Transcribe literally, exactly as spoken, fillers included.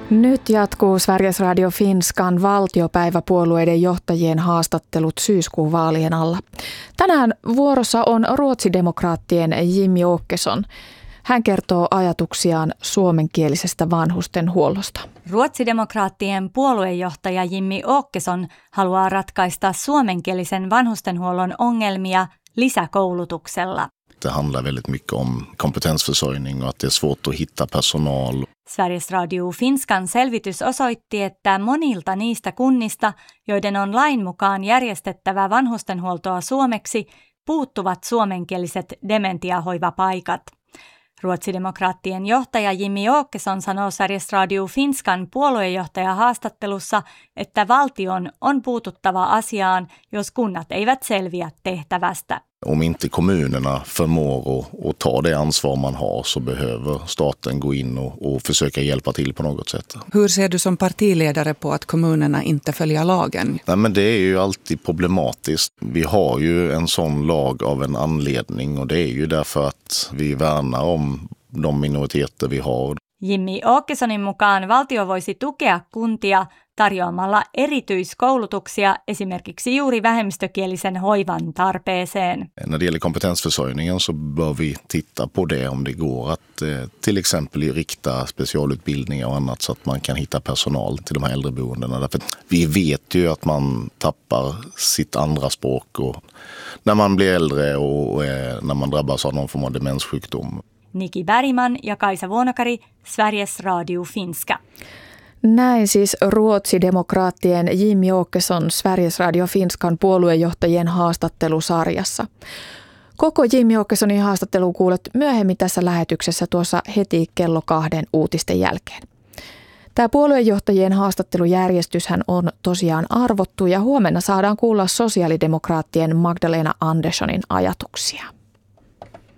Nyt jatkuu Sveriges Radio Finskan valtiopäiväpuolueiden johtajien haastattelut syyskuun vaalien alla. Tänään vuorossa on ruotsidemokraattien Jimmie Åkesson. Hän kertoo ajatuksiaan suomenkielisestä vanhustenhuollosta. Ruotsidemokraattien puoluejohtaja Jimmie Åkesson haluaa ratkaista suomenkielisen vanhustenhuollon ongelmia lisäkoulutuksella. Det handlar väldigt mycket om kompetensförsörjning och att det är svårt att hitta personal. Sveriges Radio Finskan selvitys osoitti, että monilta niistä kunnista, joiden on lain mukaan järjestettävä vanhustenhuoltoa suomeksi, puuttuvat suomenkieliset dementiahoivapaikat. Ruotsidemokraattien johtaja Jimmie Åkesson sanoo Sveriges Radio Finskan puoluejohtaja haastattelussa, että valtion on puututtava asiaan, jos kunnat eivät selviä tehtävästä. Om inte kommunerna förmår att ta det ansvar man har så behöver staten gå in och, och försöka hjälpa till på något sätt. Hur ser du som partiledare på att kommunerna inte följer lagen? Nej, men det är ju alltid problematiskt. Vi har ju en sån lag av en anledning och det är ju därför att vi värnar om de minoriteter vi har. Jimmie Åkessonin mukaan valtio voisi tukea kuntia tarjoamalla erityiskoulutuksia esimerkiksi juuri vähemmistökielisen hoivan tarpeeseen. När det gäller kompetensförsörjningen så bör vi titta på det om det går att eh, till exempel rikta specialutbildningar och annat så att man kan hitta personal till de här äldreboendena. Därför vi vet ju att man tappar sitt andra språk och när man blir äldre och eh, när man drabbas av någon form av demenssjukdom. Niki Bergman ja Kaisa Vuonokari, Sveriges Radio Finska. Näin siis ruotsidemokraattien Jimmie Åkesson Sveriges Radio Finskan puoluejohtajien haastattelusarjassa. Koko Jimmie Åkessonin haastattelu kuulet myöhemmin tässä lähetyksessä tuossa heti kello kahden uutisten jälkeen. Tämä puoluejohtajien haastattelujärjestyshän on tosiaan arvottu ja huomenna saadaan kuulla sosiaalidemokraattien Magdalena Anderssonin ajatuksia.